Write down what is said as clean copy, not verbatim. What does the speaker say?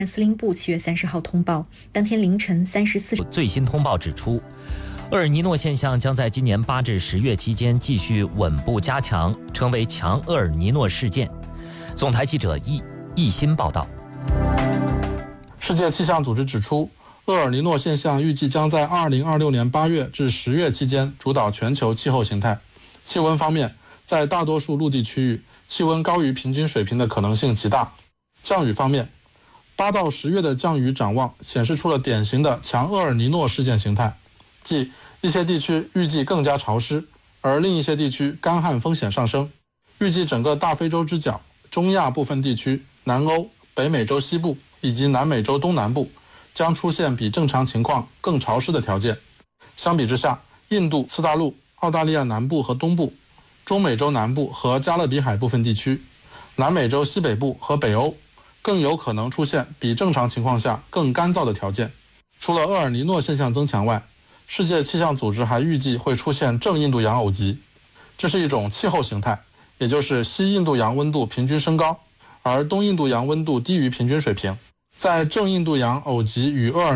司令部7月30号通报，当天凌晨3时40 最新通报指出，厄尔尼诺现象将在今年8至10月期间继续稳步加强，成为强厄尔尼诺事件。总台记者易鑫报道。 世界气象组织指出，厄尔尼诺现象预计将在2026年8月至10月期间主导全球气候形态。气温方面，在大多数陆地区域，气温高于平均水平的可能性极大。降雨方面，8到10月的降雨展望显示出了典型的强厄尔尼诺事件形态，即一些地区预计更加潮湿，而另一些地区干旱风险上升。预计整个大非洲之角、中亚部分地区、南欧、北美洲西部以及南美洲东南部将出现比正常情况更潮湿的条件。相比之下，印度次大陆、澳大利亚南部和东部、中美洲南部和加勒比海部分地区、南美洲西北部和北欧更有可能出现比正常情况下更干燥的条件。除了厄尔尼诺现象增强外，世界气象组织还预计会出现正印度洋偶极，这是一种气候形态，也就是西印度洋温度平均升高，而东印度洋温度低于平均水平。在正印度洋偶极与厄尔